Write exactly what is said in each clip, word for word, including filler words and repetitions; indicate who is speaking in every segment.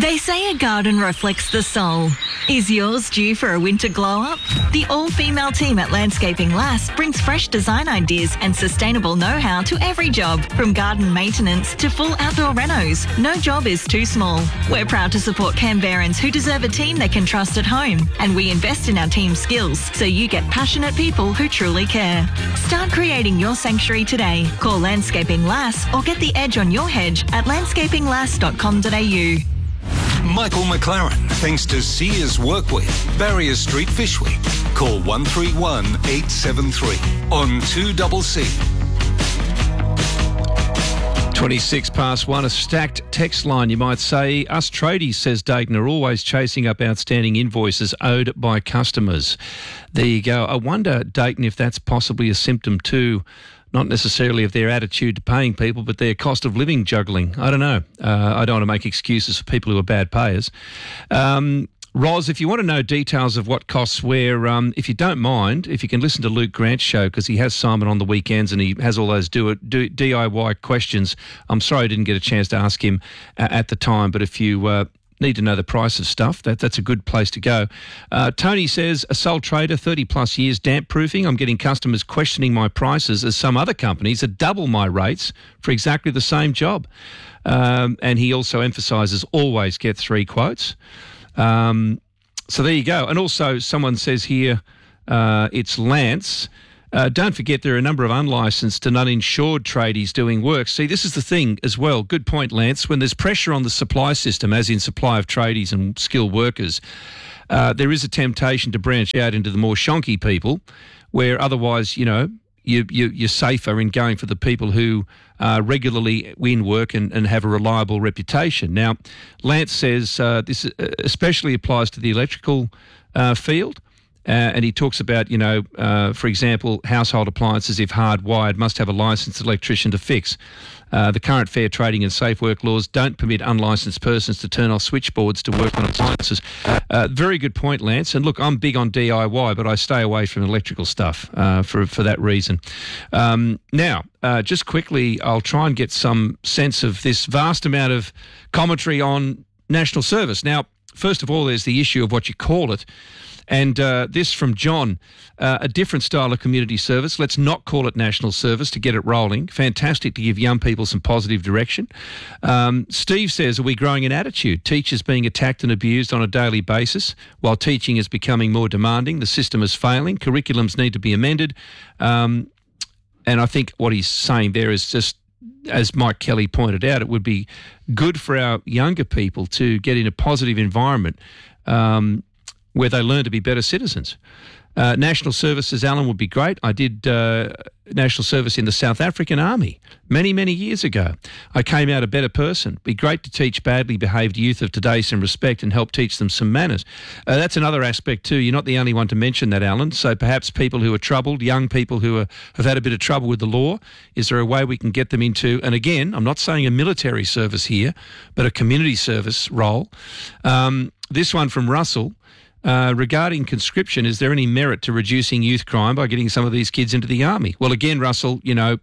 Speaker 1: They say a garden reflects the soul. Is yours due for a winter glow-up? The all-female team at Landscaping Lass brings fresh design ideas and sustainable know-how to every job, from garden maintenance to full outdoor renos. No job is too small. We're proud to support Canberrans who deserve a team they can trust at home, and we invest in our team's skills so you get passionate people who truly care. Start creating your sanctuary today. Call Landscaping Lass or get the edge on your hedge at landscaping lass dot com dot a u.
Speaker 2: Michael McLaren, thanks to Sears Workwear, Barrier Street, Fishwick. Call one three one eight seven three on two C C.
Speaker 3: twenty-six past one, a stacked text line, you might say. Us tradies, says Dayton, are always chasing up outstanding invoices owed by customers. There you go. I wonder, Dayton, if that's possibly a symptom too, not necessarily of their attitude to paying people, but their cost of living juggling. I don't know. Uh, I don't want to make excuses for people who are bad payers. Um, Roz, if you want to know details of what costs where, um, if you don't mind, if you can listen to Luke Grant's show, because he has Simon on the weekends and he has all those do it do, D I Y questions. I'm sorry I didn't get a chance to ask him uh, at the time, but if you uh, need to know the price of stuff, that that's a good place to go. Uh, Tony says, a sole trader, thirty plus years, damp proofing. I'm getting customers questioning my prices as some other companies are double my rates for exactly the same job. Um, and he also emphasises always get three quotes. Um, so there you go. And also someone says here, uh, it's Lance. Uh, don't forget there are a number of unlicensed and uninsured tradies doing work. See, this is the thing as well. Good point, Lance. When there's pressure on the supply system, as in supply of tradies and skilled workers, uh, there is a temptation to branch out into the more shonky people, where otherwise, you know, you, you, you're safer in going for the people who uh, regularly win work and, and have a reliable reputation. Now, Lance says uh, this especially applies to the electrical uh, field. Uh, and he talks about, you know, uh, for example, household appliances, if hardwired, must have a licensed electrician to fix. Uh, the current fair trading and safe work laws don't permit unlicensed persons to turn off switchboards to work on appliances. Uh, very good point, Lance. And look, I'm big on D I Y, but I stay away from electrical stuff uh, for for that reason. Um, now, uh, just quickly, I'll try and get some sense of this vast amount of commentary on national service. Now, first of all, there's the issue of what you call it. And uh, this from John, uh, a different style of community service. Let's not call it national service to get it rolling. Fantastic to give young people some positive direction. Um, Steve says, are we growing an attitude? Teachers being attacked and abused on a daily basis while teaching is becoming more demanding. The system is failing. Curriculums need to be amended. Um, and I think what he's saying there is just, as Mike Kelly pointed out, it would be good for our younger people to get in a positive environment um, where they learn to be better citizens. Uh, national services, Alan, would be great. I did uh, national service in the South African Army many, many years ago. I came out a better person. Be great to teach badly behaved youth of today some respect and help teach them some manners. Uh, that's another aspect too. You're not the only one to mention that, Alan. So perhaps people who are troubled, young people who are, have had a bit of trouble with the law, is there a way we can get them into, and again, I'm not saying a military service here, but a community service role. Um, this one from Russell. Uh, regarding conscription, is there any merit to reducing youth crime by getting some of these kids into the army? Well, again, Russell, you know,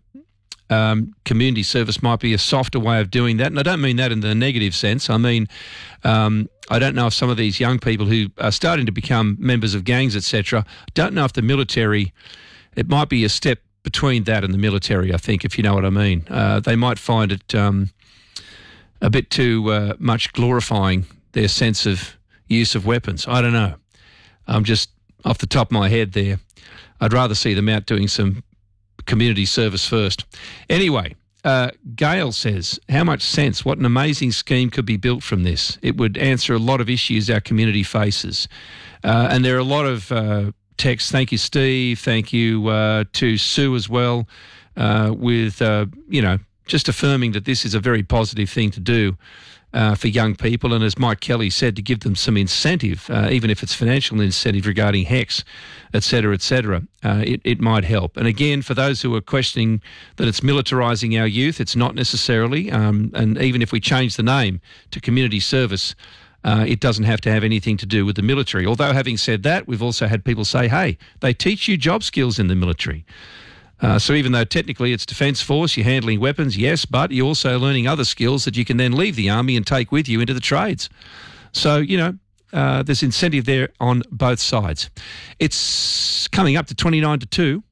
Speaker 3: um, community service might be a softer way of doing that. And I don't mean that in the negative sense. I mean, um, I don't know if some of these young people who are starting to become members of gangs, et cetera, don't know if the military, it might be a step between that and the military, I think, if you know what I mean. Uh, they might find it um, a bit too uh, much glorifying their sense of use of weapons. I don't know. I'm just off the top of my head there. I'd rather see them out doing some community service first. Anyway, uh, Gail says, how much sense, what an amazing scheme could be built from this. It would answer a lot of issues our community faces. Uh, and there are a lot of uh, texts. Thank you, Steve. Thank you uh, to Sue as well, uh, with, uh, you know, just affirming that this is a very positive thing to do. Uh, for young people, and as Mike Kelly said, to give them some incentive, uh, even if it's financial incentive regarding HECS, et cetera, et cetera, uh, it, it might help. And again, for those who are questioning that it's militarising our youth, it's not necessarily, um, and even if we change the name to community service, uh, it doesn't have to have anything to do with the military. Although having said that, we've also had people say, hey, they teach you job skills in the military. Uh, so even though technically it's Defence Force, you're handling weapons, yes, but you're also learning other skills that you can then leave the Army and take with you into the trades. So, you know, uh, there's incentive there on both sides. It's coming up to twenty-nine to two.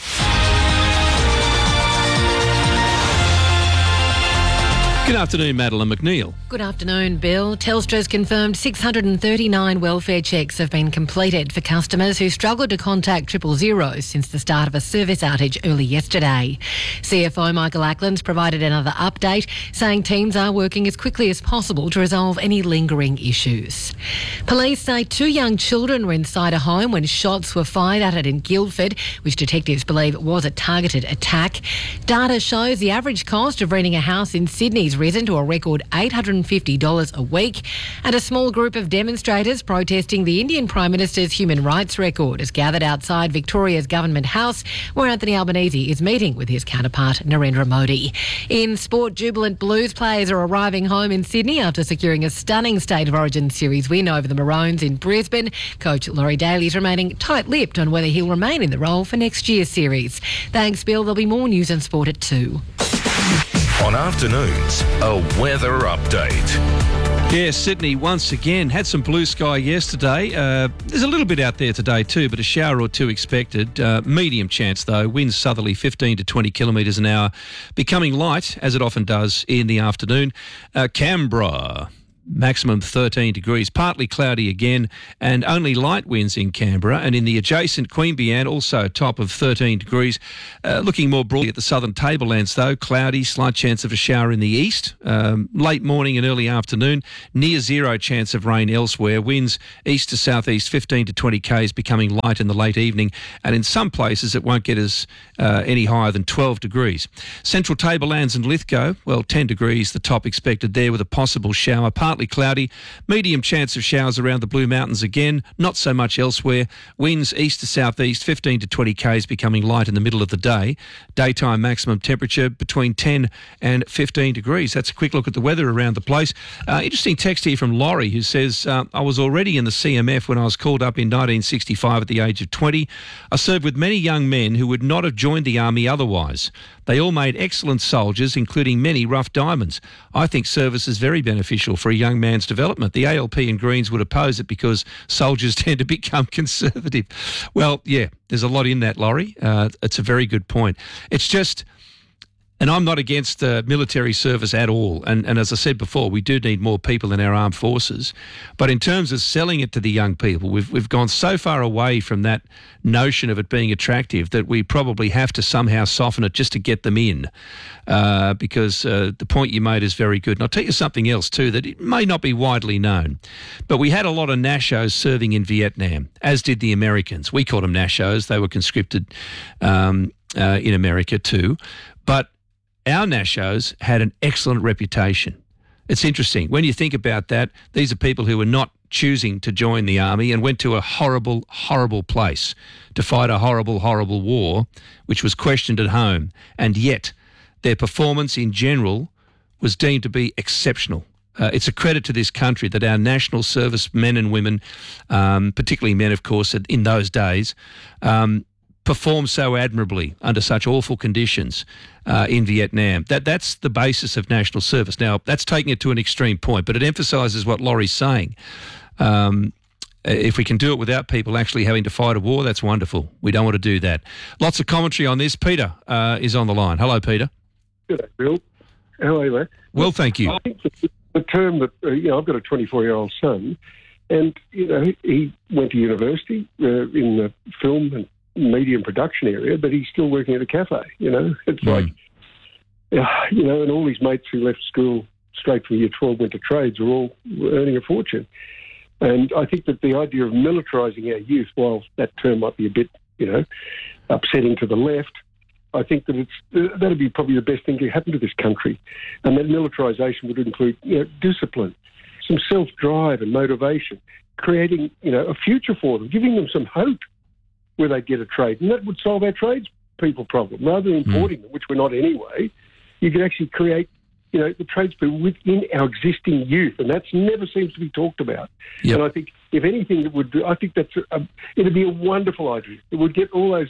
Speaker 3: Good afternoon, Madeline McNeil.
Speaker 4: Good afternoon, Bill. Telstra's confirmed six hundred thirty-nine welfare checks have been completed for customers who struggled to contact triple zero since the start of a service outage early yesterday. C F O Michael Ackland's provided another update, saying teams are working as quickly as possible to resolve any lingering issues. Police say two young children were inside a home when shots were fired at it in Guildford, which detectives believe was a targeted attack. Data shows the average cost of renting a house in Sydney risen to a record eight hundred fifty dollars a week, and a small group of demonstrators protesting the Indian Prime Minister's human rights record has gathered outside Victoria's Government House, where Anthony Albanese is meeting with his counterpart Narendra Modi. In sport, jubilant Blues players are arriving home in Sydney after securing a stunning State of Origin series win over the Maroons in Brisbane. Coach Laurie Daly is remaining tight-lipped on whether he'll remain in the role for next year's series. Thanks, Bill. There'll be more news and sport at two.
Speaker 5: On afternoons, a weather update.
Speaker 3: Yeah, Sydney once again had some blue sky yesterday. Uh, there's a little bit out there today too, but a shower or two expected. Uh, medium chance though. Winds southerly fifteen to twenty kilometres an hour, becoming light as it often does in the afternoon. Uh, Canberra. Maximum thirteen degrees, partly cloudy again, and only light winds in Canberra. And in the adjacent Queanbeyan, also top of thirteen degrees. Uh, looking more broadly at the southern tablelands, though, cloudy, slight chance of a shower in the east. Um, late morning and early afternoon, near zero chance of rain elsewhere. Winds east to southeast, fifteen to twenty k's, becoming light in the late evening. And in some places, it won't get as uh, any higher than twelve degrees. Central tablelands and Lithgow, well, ten degrees, the top expected there with a possible shower. Partly cloudy, medium chance of showers around the Blue Mountains again, not so much elsewhere. Winds east to southeast, fifteen to twenty k's, becoming light in the middle of the day. Daytime maximum temperature between ten and fifteen degrees. That's a quick look at the weather around the place. Uh, interesting text here from Laurie, who says, uh, I was already in the C M F when I was called up in nineteen sixty-five at the age of twenty. I served with many young men who would not have joined the Army otherwise. They all made excellent soldiers, including many rough diamonds. I think service is very beneficial for a young man's development. The A L P and Greens would oppose it because soldiers tend to become conservative. Well, yeah, there's a lot in that, Laurie. Uh, it's a very good point. It's just... And I'm not against uh, military service at all. And, and as I said before, we do need more people in our armed forces. But in terms of selling it to the young people, we've we've gone so far away from that notion of it being attractive that we probably have to somehow soften it just to get them in. Uh, because uh, the point you made is very good. And I'll tell you something else too, that it may not be widely known. But we had a lot of Nashos serving in Vietnam, as did the Americans. We called them Nashos. They were conscripted um, uh, in America too. But our Nashos had an excellent reputation. It's interesting. When you think about that, these are people who were not choosing to join the Army and went to a horrible, horrible place to fight a horrible, horrible war, which was questioned at home. And yet their performance in general was deemed to be exceptional. Uh, it's a credit to this country that our national service men and women, um, particularly men, of course, in those days, um, performed so admirably under such awful conditions uh, in Vietnam. That That's the basis of national service. Now, that's taking it to an extreme point, but it emphasises what Laurie's saying. Um, if we can do it without people actually having to fight a war, that's wonderful. We don't want to do that. Lots of commentary on this. Peter uh, is on the line. Hello, Peter.
Speaker 6: Good day, Bill. How are you, mate?
Speaker 3: Well, thank you.
Speaker 6: I think the, the term that, uh, you know, I've got a twenty-four-year-old son, and, you know, he went to university uh, in the film and media and production area, but he's still working at a cafe, you know. It's mm. like, uh, you know, and all his mates who left school straight from year twelve went to trades are all earning a fortune. And I think that the idea of militarising our youth, while that term might be a bit, you know, upsetting to the left, I think that it's uh, that'd be probably the best thing to happen to this country. And that militarisation would include, you know, discipline, some self-drive and motivation, creating, you know, a future for them, giving them some hope where they get a trade. And that would solve our tradespeople problem. Rather than importing mm. them, which we're not anyway, you could actually create, you know, the tradespeople within our existing youth. And that never seems to be talked about. Yep. And I think, if anything, it would do, I think that's a, a, it'd be a wonderful idea. It would get all those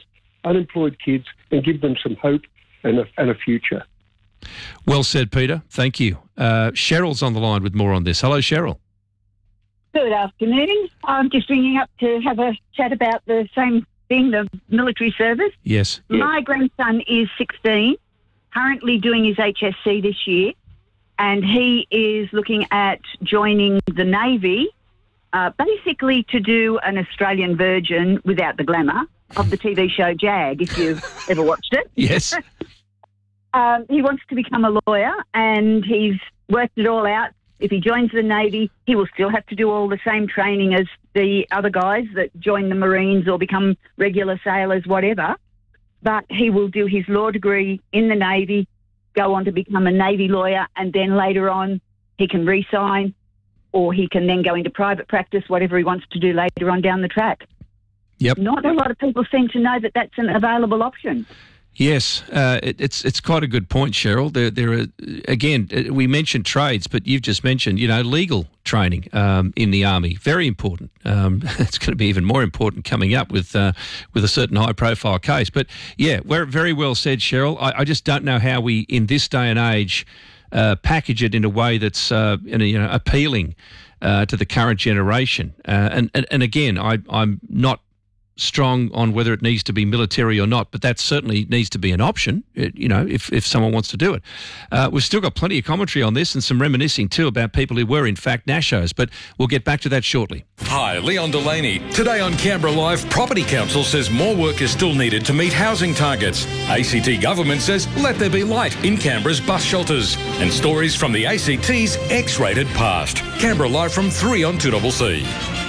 Speaker 6: unemployed kids and give them some hope and a, and a future.
Speaker 3: Well said, Peter. Thank you. Uh, Cheryl's on the line with more on this. Hello, Cheryl.
Speaker 7: Good afternoon. I'm just ringing up to have a chat about the same thing, the military service.
Speaker 3: Yes.
Speaker 7: My grandson is sixteen, currently doing his H S C this year, and he is looking at joining the Navy, uh, basically to do an Australian version without the glamour of the T V show Jag, if you've ever watched it.
Speaker 3: Yes.
Speaker 7: um, he wants to become a lawyer, and he's worked it all out. If he joins the Navy, he will still have to do all the same training as the other guys that join the Marines or become regular sailors, whatever. But he will do his law degree in the Navy, go on to become a Navy lawyer, and then later on he can re-sign, or he can then go into private practice, whatever he wants to do later on down the track.
Speaker 3: Yep.
Speaker 7: Not a lot of people seem to know that that's an available option.
Speaker 3: Yes, uh, it, it's it's quite a good point, Cheryl. There, there are again, we mentioned trades, but you've just mentioned, you know, legal training um, in the army, very important. Um, it's going to be even more important coming up with uh, with a certain high-profile case. But yeah, we're very well said, Cheryl. I, I just don't know how we, in this day and age, uh, package it in a way that's uh, you know appealing uh, to the current generation. Uh, and, and and again, I, I'm not strong on whether it needs to be military or not, but that certainly needs to be an option, you know, if, if someone wants to do it. Uh, we've still got plenty of commentary on this and some reminiscing too about people who were in fact Nashos, but we'll get back to that shortly.
Speaker 5: Hi, Leon Delaney. Today on Canberra Live, Property Council says more work is still needed to meet housing targets. A C T government says let there be light in Canberra's bus shelters. And stories from the A C T's X-rated past. Canberra Live from three on two C C.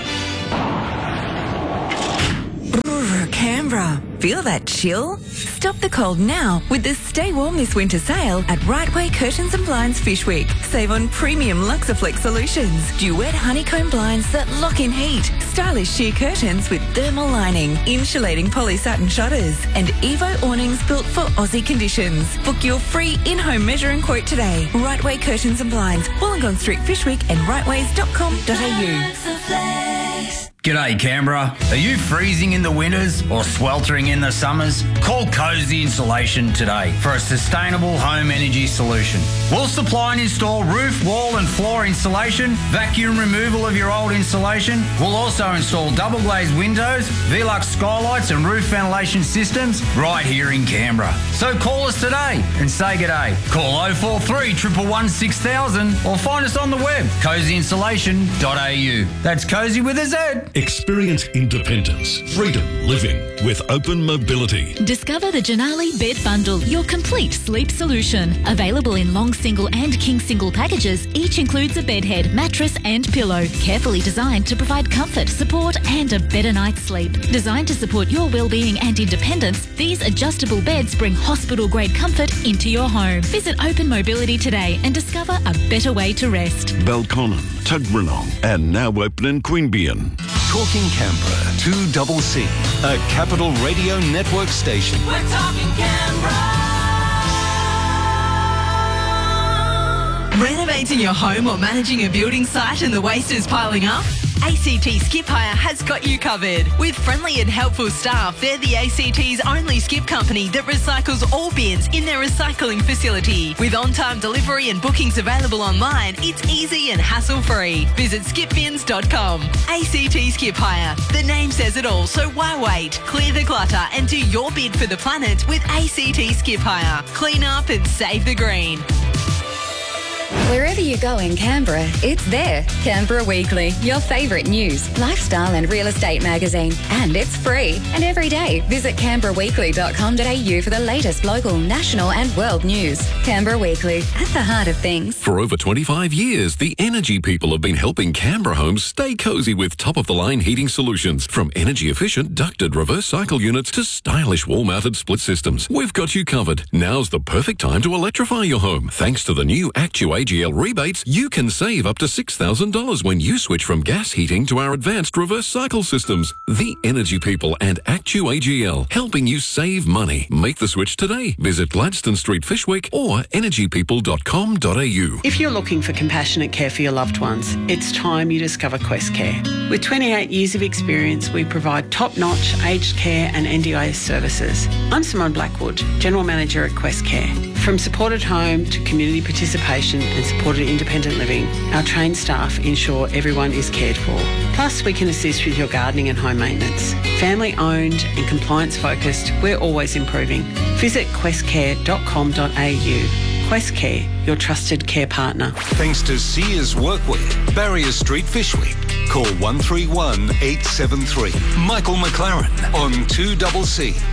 Speaker 8: Canberra. Feel that chill? Stop the cold now with the Stay Warm This Winter sale at Right Way Curtains and Blinds Fishwick. Save on premium Luxaflex solutions, duet honeycomb blinds that lock in heat, stylish sheer curtains with thermal lining, insulating polysatin shutters, and Evo awnings built for Aussie conditions. Book your free in-home measure and quote today. Right Way Curtains and Blinds, Wollongong Street, Fishwick, and rightways dot com dot a u.
Speaker 9: G'day Canberra. Are you freezing in the winters or sweltering in the summers? Call Cozy Insulation today for a sustainable home energy solution. We'll supply and install roof, wall and floor insulation, vacuum removal of your old insulation. We'll also install double glazed windows, Velux skylights and roof ventilation systems right here in Canberra. So call us today and say g'day. Call oh four three, one one one, six thousand or find us on the web, cozy insulation dot a u. That's Cozy with a Z.
Speaker 10: Experience independence, freedom living with Open Mobility.
Speaker 11: Discover the Janali Bed Bundle, your complete sleep solution. Available in long single and king single packages, each includes a bed head, mattress and pillow. Carefully designed to provide comfort, support and a better night's sleep. Designed to support your well-being and independence, these adjustable beds bring hospital-grade comfort into your home. Visit Open Mobility today and discover a better way to rest.
Speaker 10: Belconnen, Tuggeranong and now open in Queanbeyan.
Speaker 2: Talking Canberra, two C C, a Capital Radio Network station.
Speaker 12: We're talking Canberra.
Speaker 13: Renovating your home or managing a building site and the waste is piling up? A C T Skip Hire has got you covered. With friendly and helpful staff, they're the A C T's only skip company that recycles all bins in their recycling facility. With on-time delivery and bookings available online, it's easy and hassle-free. Visit skip bins dot com. A C T Skip Hire. The name says it all, so why wait? Clear the clutter and do your bid for the planet with A C T Skip Hire. Clean up and save the green.
Speaker 14: Wherever you go in Canberra, it's there. Canberra Weekly, your favourite news, lifestyle and real estate magazine. And it's free. And every day, visit canberra weekly dot com dot a u for the latest local, national and world news. Canberra Weekly, at the heart of things.
Speaker 15: For over twenty-five years, the Energy people have been helping Canberra homes stay cosy with top-of-the-line heating solutions. From energy-efficient ducted reverse cycle units to stylish wall-mounted split systems. We've got you covered. Now's the perfect time to electrify your home, thanks to the new Actuate A G L rebates, you can save up to six thousand dollars when you switch from gas heating to our advanced reverse cycle systems. The Energy People and Actu A G L, helping you save money. Make the switch today. Visit Gladstone Street, Fishwick or energy people dot com dot a u.
Speaker 16: If you're looking for compassionate care for your loved ones, it's time you discover Quest Care. With twenty-eight years of experience, we provide top-notch aged care and N D I S services. I'm Simone Blackwood, General Manager at Quest Care. From supported home to community participation and supported independent living, our trained staff ensure everyone is cared for. Plus, we can assist with your gardening and home maintenance. Family owned and compliance focused, we're always improving. Visit quest care dot com dot a u. Quest Care, your trusted care partner.
Speaker 2: Thanks to Sears Workwear, Barrier Street, Fishwick. Call one three one, eight seven three. Michael McLaren on two C C.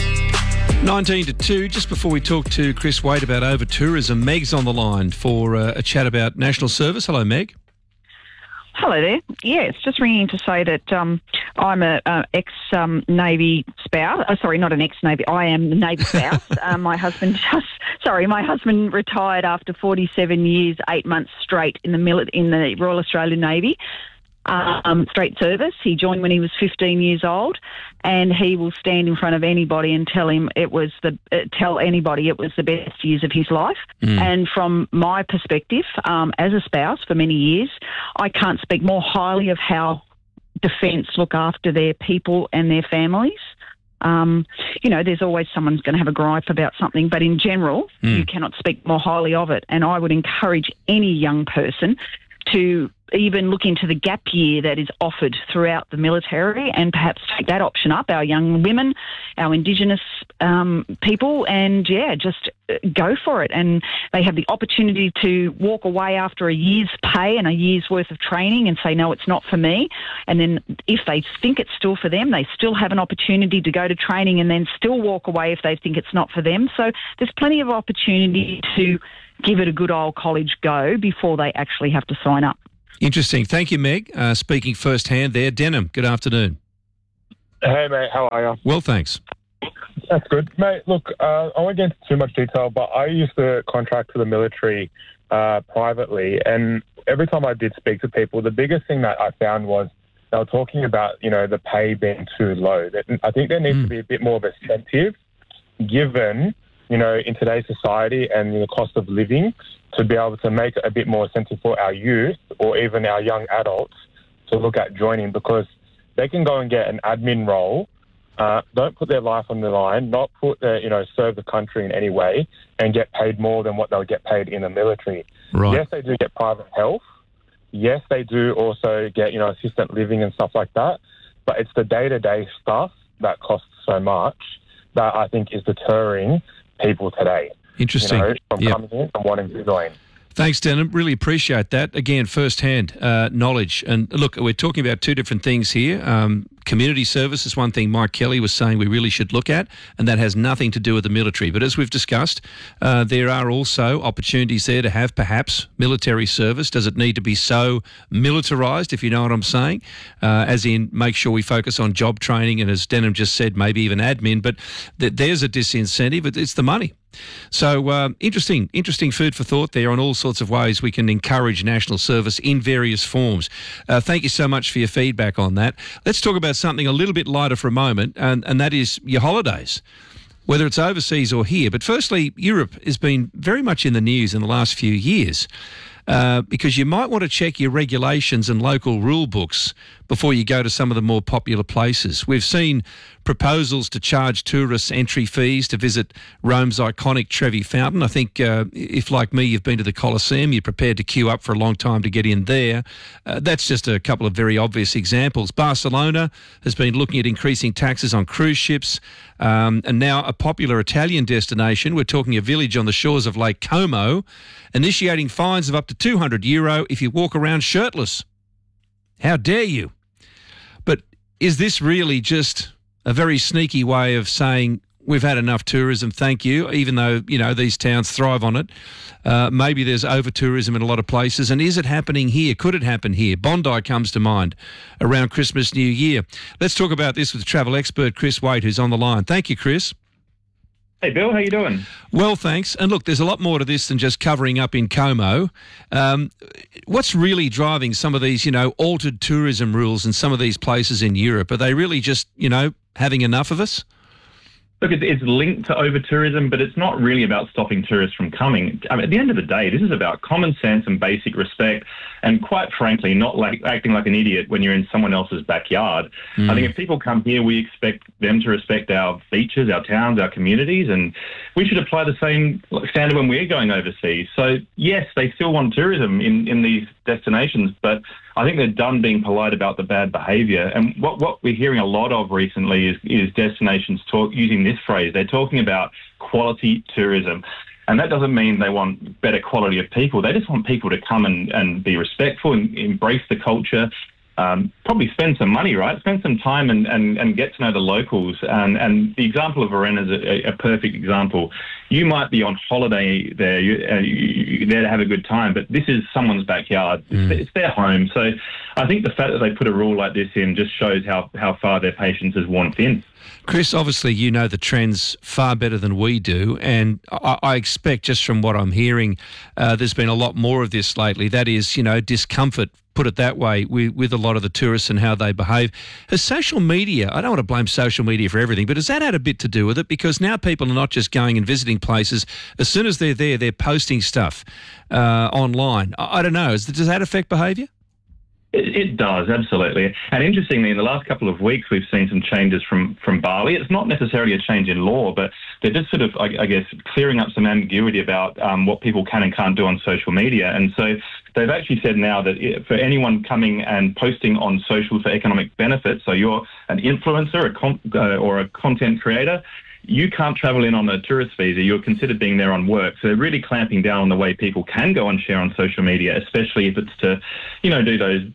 Speaker 3: nineteen to two, just before we talk to Chris Wade about over-tourism, Meg's on the line for uh, a chat about national service. Hello, Meg.
Speaker 17: Hello there. Yes, just ringing to say that um, I'm a, a ex-Navy um, spouse. Oh, sorry, not an ex-Navy. I am the Navy spouse. um, my husband just, sorry, my husband retired after forty-seven years, eight months straight in the mili- in the Royal Australian Navy. Um, straight service. He joined when he was fifteen years old, and he will stand in front of anybody and tell him it was the uh, tell anybody it was the best years of his life. Mm. And from my perspective, um, as a spouse for many years, I can't speak more highly of how Defence look after their people and their families. Um, you know, there's always someone's going to have a gripe about something, but in general, mm. you cannot speak more highly of it. And I would encourage any young person to even look into the gap year that is offered throughout the military and perhaps take that option up, our young women, our Indigenous um, people, and, yeah, just go for it. And they have the opportunity to walk away after a year's pay and a year's worth of training and say, no, it's not for me. And then if they think it's still for them, they still have an opportunity to go to training and then still walk away if they think it's not for them. So there's plenty of opportunity to give it a good old college go before they actually have to sign up.
Speaker 3: Interesting. Thank you, Meg. Uh, speaking firsthand there. Denham, good afternoon.
Speaker 18: Hey, mate. How are you?
Speaker 3: Well, thanks.
Speaker 18: That's good. Mate, look, uh, I won't get into too much detail, but I used to contract for the military uh, privately, and every time I did speak to people, the biggest thing that I found was they were talking about, you know, the pay being too low. I think there needs mm. to be a bit more of a incentive given, you know, in today's society and the cost of living, to be able to make a bit more incentive for our youth or even our young adults to look at joining, because they can go and get an admin role, uh, don't put their life on the line, not put their, you know, serve the country in any way, and get paid more than what they'll get paid in the military.
Speaker 3: Right.
Speaker 18: Yes, they do get private health. Yes, they do also get, you know, assistant living and stuff like that. But it's the day-to-day stuff that costs so much that I think is deterring people today.
Speaker 3: Interesting.
Speaker 18: You know, from
Speaker 3: yep.
Speaker 18: coming in and wanting to join.
Speaker 3: Thanks, Denham. Really appreciate that. Again, first-hand uh, knowledge. And look, we're talking about two different things here. Um, community service is one thing Mike Kelly was saying we really should look at, and that has nothing to do with the military. But as we've discussed, uh, there are also opportunities there to have perhaps military service. Does it need to be so militarised, if you know what I'm saying? Uh, as in, make sure we focus on job training and, as Denham just said, maybe even admin. But th- there's a disincentive. It's the money. So um, interesting, interesting food for thought there on all sorts of ways we can encourage national service in various forms. Uh, thank you so much for your feedback on that. Let's talk about something a little bit lighter for a moment, and, and that is your holidays, whether it's overseas or here. But firstly, Europe has been very much in the news in the last few years. Uh, because you might want to check your regulations and local rule books before you go to some of the more popular places. We've seen proposals to charge tourists entry fees to visit Rome's iconic Trevi Fountain. I think uh, if, like me, you've been to the Colosseum, you're prepared to queue up for a long time to get in there. Uh, that's just a couple of very obvious examples. Barcelona has been looking at increasing taxes on cruise ships, um, and now a popular Italian destination, we're talking a village on the shores of Lake Como, initiating fines of up to two hundred euro if you walk around shirtless. How dare you? But is this really just a very sneaky way of saying we've had enough tourism, thank you, even though, you know, these towns thrive on it? Uh, maybe there's over-tourism in a lot of places. And is it happening here? Could it happen here? Bondi comes to mind around Christmas, New Year. Let's talk about this with travel expert Chris Wade, who's on the line. Thank you, Chris.
Speaker 19: Hey, Bill, how you doing?
Speaker 3: Well, thanks. And look, there's a lot more to this than just covering up in Como. Um, what's really driving some of these, you know, altered tourism rules in some of these places in Europe? Are they really just, you know, having enough of us?
Speaker 19: Look, it's linked to over-tourism, but it's not really about stopping tourists from coming. I mean, at the end of the day, this is about common sense and basic respect, and quite frankly, not like acting like an idiot when you're in someone else's backyard. Mm. I think if people come here, we expect them to respect our beaches, our towns, our communities, and we should apply the same standard when we're going overseas. So, yes, they still want tourism in, in these destinations, but I think they're done being polite about the bad behaviour. And what, what we're hearing a lot of recently is, is destinations talk using this phrase. They're talking about quality tourism. And that doesn't mean they want better quality of people. They just want people to come and, and be respectful and embrace the culture. Um, probably spend some money, right? Spend some time and, and, and get to know the locals. And, and the example of Varennes is a, a perfect example. You might be on holiday there, you, uh, you're there to have a good time, but this is someone's backyard. Mm. It's, it's their home. So I think the fact that they put a rule like this in just shows how, how far their patience has worn thin.
Speaker 3: Chris, obviously you know the trends far better than we do, and I, I expect just from what I'm hearing, uh, there's been a lot more of this lately. That is, you know, discomfort, put it that way, with, with a lot of the tourists and how they behave. Has social media, I don't want to blame social media for everything, but has that had a bit to do with it? Because now people are not just going and visiting places. As soon as they're there, they're posting stuff uh, online. I, I don't know. Is, does that affect behaviour?
Speaker 19: It, it does, absolutely. And interestingly, in the last couple of weeks, we've seen some changes from, from Bali. It's not necessarily a change in law, but they're just sort of, I, I guess, clearing up some ambiguity about um, what people can and can't do on social media. And so they've actually said now that for anyone coming and posting on social for economic benefits, so you're an influencer a con- uh, or a content creator, you can't travel in on a tourist visa. You're considered being there on work. So they're really clamping down on the way people can go and share on social media, especially if it's to, you know, do those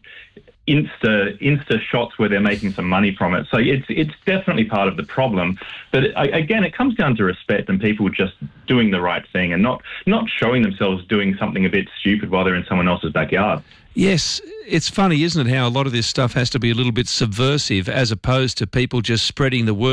Speaker 19: Insta Insta shots where they're making some money from it. So it's it's definitely part of the problem. But it, again, it comes down to respect and people just doing the right thing and not not showing themselves doing something a bit stupid while they're in someone else's backyard.
Speaker 3: Yes, it's funny, isn't it, how a lot of this stuff has to be a little bit subversive as opposed to people just spreading the word.